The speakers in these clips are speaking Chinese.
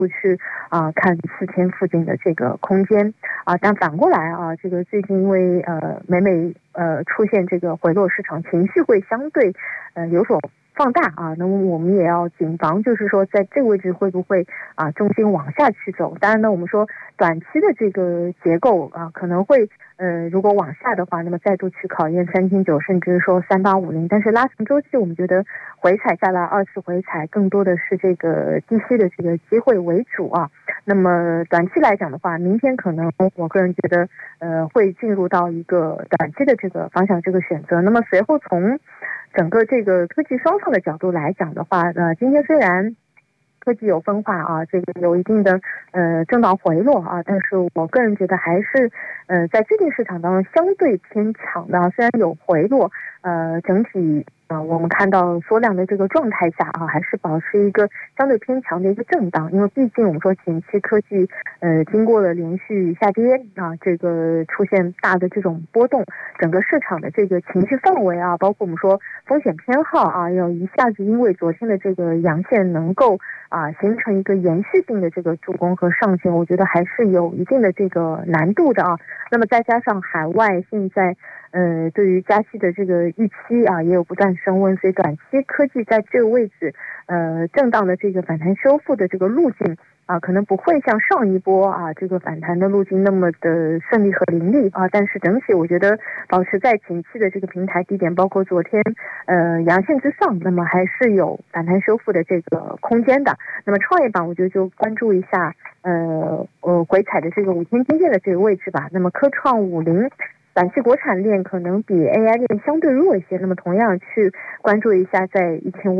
度去看4000附近的这个空间但反过来这个最近因为美出现这个回落，市场情绪会相对有所放大那么我们也要谨防，就是说在这个位置会不会重心往下去走。当然呢，我们说短期的这个结构可能会如果往下的话，那么再度去考验3900，甚至说3850，但是拉长周期，我们觉得回踩下来2次回踩更多的是这个低吸的这个机会为主那么短期来讲的话，明天可能我个人觉得会进入到一个短期的这个方向这个选择。那么随后从整个这个科技双向的角度来讲的话今天虽然科技有分化这个有一定的震荡回落但是我个人觉得还是在最近市场当中相对偏强的虽然有回落整体我们看到缩量的这个状态下还是保持一个相对偏强的一个震荡，因为毕竟我们说前期科技经过了连续下跌这个出现大的这种波动，整个市场的这个情绪氛围包括我们说风险偏好要一下子因为昨天的这个阳线能够形成一个延续性的这个助攻和上行，我觉得还是有一定的这个难度的那么再加上海外现在对于加息的这个预期也有不断升温，所以短期科技在这个位置震荡的这个反弹修复的这个路径可能不会像上一波这个反弹的路径那么的顺利和凌厉但是整体我觉得保持在前期的这个平台低点，包括昨天阳线之上，那么还是有反弹修复的这个空间的。那么创业板我觉得就关注一下回踩的这个5天均线的这个位置吧。那么科创50短期国产链可能比 AI 链相对弱一些，那么同样去关注一下在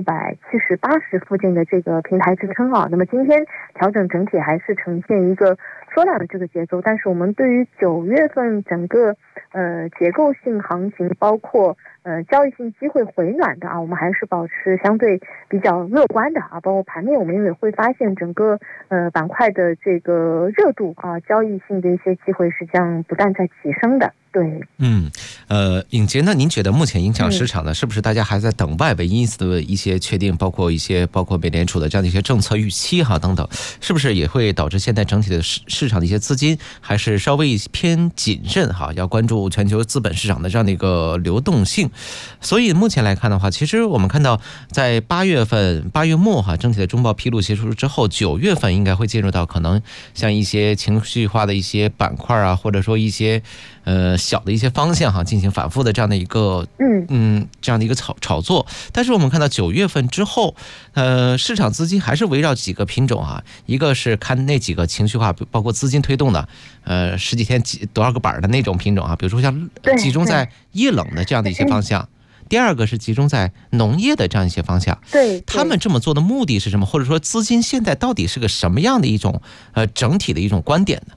1570-80附近的这个平台支撑那么今天调整整体还是呈现一个缩量的这个节奏，但是我们对于9月份整个结构性行情，包括交易性机会回暖的我们还是保持相对比较乐观的包括盘面我们也会发现整个板块的这个热度交易性的一些机会实际上不断在提升的。对， 尹杰呢？您觉得目前影响市场呢，是不是大家还在等外围因素的一些确定，包括美联储的这样的一些政策预期等等，是不是也会导致现在整体的市场的一些资金还是稍微偏谨慎要关注全球资本市场的这样的一个流动性？所以目前来看的话，其实我们看到在8月末整体的中报披露结束之后，9月份应该会进入到可能像一些情绪化的一些板块或者说一些小的一些方向进行反复的这样的一个这样的一个炒作。但是我们看到9月份之后市场资金还是围绕几个品种一个是看那几个情绪化包括资金推动的十几天多少个板的那种品种比如说像集中在液冷的这样的一些方向，第二个是集中在农业的这样一些方向。 对， 他们这么做的目的是什么？或者说资金现在到底是个什么样的一种整体的一种观点呢？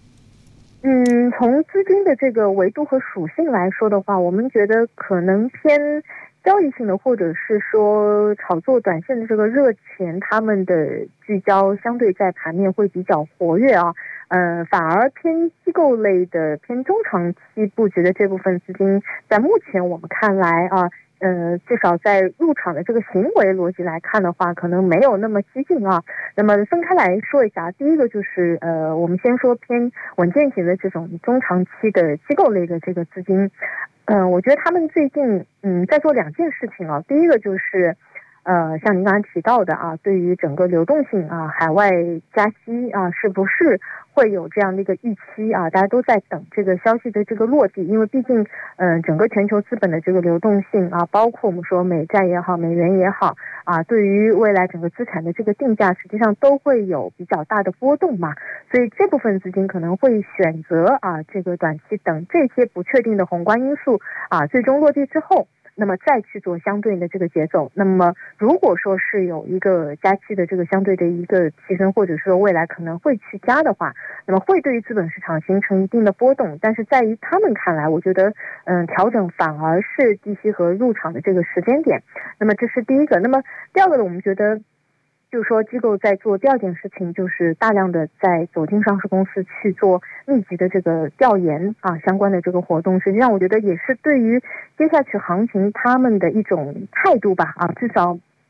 从资金的这个维度和属性来说的话，我们觉得可能偏交易性的，或者是说炒作短线的这个热钱，他们的聚焦相对在盘面会比较活跃反而偏机构类的偏中长期布局的这部分资金，在目前我们看来至少在入场的这个行为逻辑来看的话，可能没有那么激进那么分开来说一下，第一个就是我们先说偏稳健型的这种中长期的机构类的这个资金，我觉得他们最近在做2件事情第一个就是像您刚才提到的对于整个流动性海外加息是不是会有这样的一个预期大家都在等这个消息的这个落地，因为毕竟整个全球资本的这个流动性包括我们说美债也好美元也好对于未来整个资产的这个定价实际上都会有比较大的波动嘛，所以这部分资金可能会选择这个短期等这些不确定的宏观因素最终落地之后，那么再去做相对应的这个节奏。那么如果说是有一个加息的这个相对的一个提升，或者说未来可能会去加的话，那么会对于资本市场形成一定的波动，但是在于他们看来，我觉得调整反而是低吸和入场的这个时间点。那么这是第一个。那么第二个呢，我们觉得就是说机构在做第二件事情，就是大量的在走进上市公司去做密集的这个调研相关的这个活动，实际上我觉得也是对于接下去行情他们的一种态度吧至少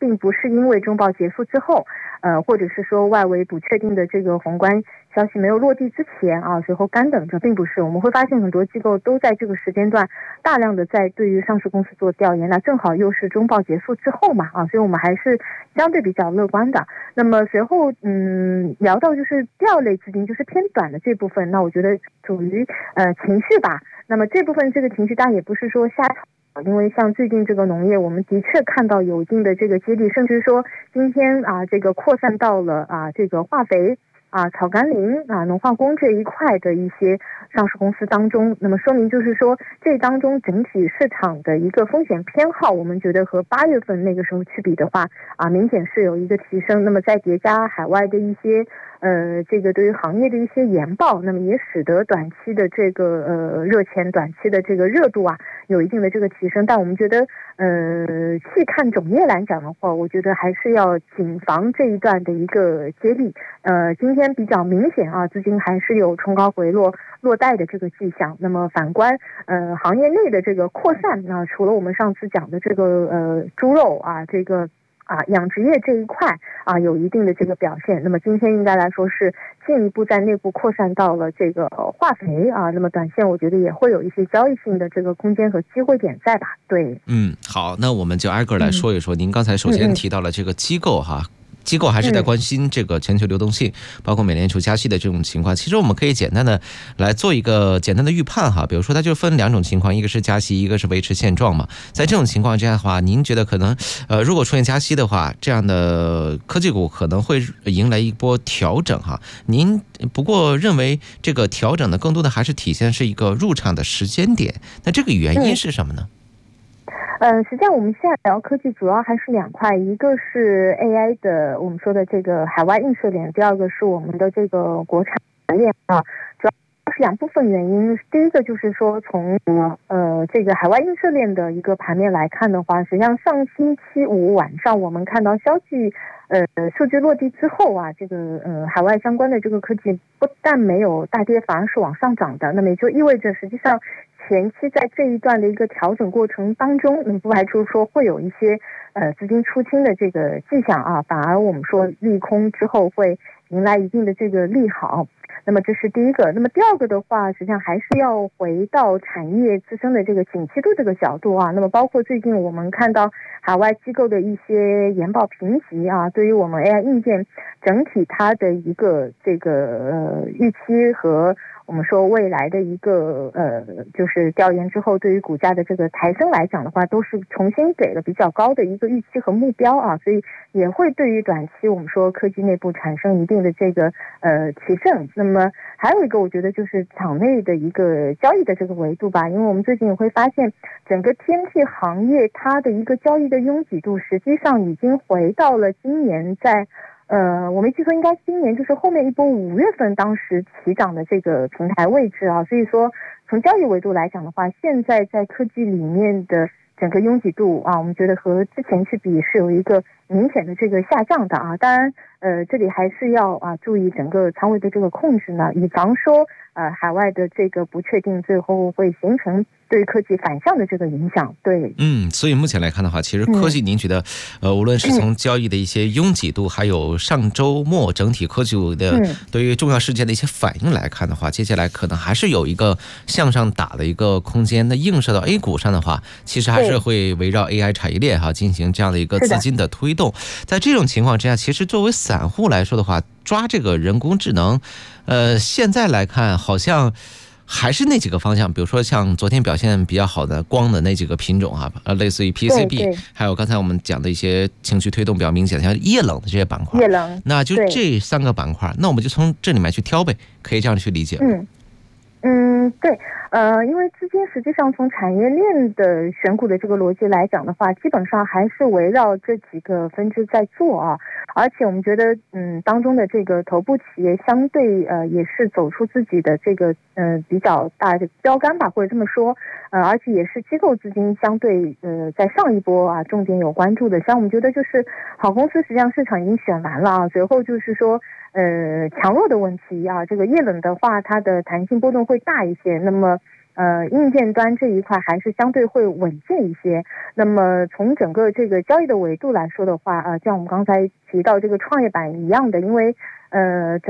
并不是因为中报结束之后，或者是说外围不确定的这个宏观消息没有落地之前啊，随后干等着，并不是。我们会发现很多机构都在这个时间段大量的在对于上市公司做调研，那正好又是中报结束之后嘛啊，所以我们还是相对比较乐观的。那么随后聊到就是第二类资金，就是偏短的这部分，那我觉得属于情绪吧。那么这部分这个情绪当然也不是说瞎炒，因为像最近这个农业，我们的确看到有一定的这个接力，甚至说今天啊这个扩散到了这个化肥草甘膦农化工这一块的一些上市公司当中，那么说明就是说这当中整体市场的一个风险偏好，我们觉得和8月份那个时候去比的话明显是有一个提升。那么再叠加海外的一些这个对于行业的一些研报，那么也使得短期的这个热钱、短期的这个热度有一定的这个提升。但我们觉得细看总业来讲的话，我觉得还是要谨防这一段的一个接力。今天比较明显资金还是有冲高回落落袋的这个迹象。那么反观行业内的这个扩散，那除了我们上次讲的这个猪肉这个养殖业这一块有一定的这个表现，那么今天应该来说是进一步在内部扩散到了这个化肥那么短线我觉得也会有一些交易性的这个空间和机会点在吧。对， 好，那我们就挨个来说一说。您刚才首先提到了这个机构机构还是在关心这个全球流动性，包括美联储加息的这种情况。其实我们可以简单的来做一个简单的预判比如说它就分2种情况，一个是加息，一个是维持现状嘛。在这种情况之下的话，您觉得可能如果出现加息的话，这样的科技股可能会迎来一波调整您不过认为这个调整呢，更多的还是体现是一个入场的时间点，那这个原因是什么呢？ 实际上我们现在聊科技主要还是2块，一个是 AI 的我们说的这个海外映射点，第二个是我们的这个国产链主要是2部分原因。第一个就是说从这个海外映射链的一个盘面来看的话，实际上上星期五晚上我们看到消息数据落地之后这个海外相关的这个科技不但没有大跌，反而是往上涨的。那么也就意味着实际上前期在这一段的一个调整过程当中，不排除说会有一些资金出清的这个迹象反而我们说利空之后会迎来一定的这个利好。那么这是第一个。那么第二个的话，实际上还是要回到产业自身的这个景气度这个角度那么包括最近我们看到海外机构的一些研报评级对于我们 AI 硬件整体它的一个这个预期和我们说未来的一个就是调研之后对于股价的这个抬升来讲的话，都是重新给了比较高的一个预期和目标所以也会对于短期我们说科技内部产生一定的这个提振。那么还有一个我觉得就是场内的一个交易的这个维度吧，因为我们最近也会发现整个天气行业它的一个交易的拥挤度实际上已经回到了今年在我没记错应该今年就是后面一波5月份当时起涨的这个平台位置所以说从交易维度来讲的话，现在在科技里面的整个拥挤度我们觉得和之前去比是有一个明显的这个下降的当然这里还是要注意整个仓位的这个控制呢，以防说海外的这个不确定最后会形成对科技反向的这个影响。对， 所以目前来看的话，其实科技您觉得无论是从交易的一些拥挤度，还有上周末整体科技股的对于重要事件的一些反应来看的话，接下来可能还是有一个向上打的一个空间。那映射到 A 股上的话，其实还是会围绕 AI 产业链进行这样的一个资金的推动。在这种情况之下，其实作为散户来说的话，抓这个人工智能现在来看好像还是那几个方向，比如说像昨天表现比较好的光的那几个品种类似于 PCB， 还有刚才我们讲的一些情绪推动比较明显的像液冷的这些板块，那就这3个板块，那我们就从这里面去挑呗，可以这样去理解。 对，因为资金实际上从产业链的选股的这个逻辑来讲的话，基本上还是围绕这几个分支在做而且我们觉得当中的这个头部企业相对也是走出自己的这个比较大的标杆吧，或者这么说而且也是机构资金相对在上一波重点有关注的。像我们觉得就是好公司实际上市场已经选完了随后就是说强弱的问题这个液冷的话它的弹性波动会大一些，那么硬件端这一块还是相对会稳健一些。那么从整个这个交易的维度来说的话，像我们刚才提到这个创业板一样的，因为整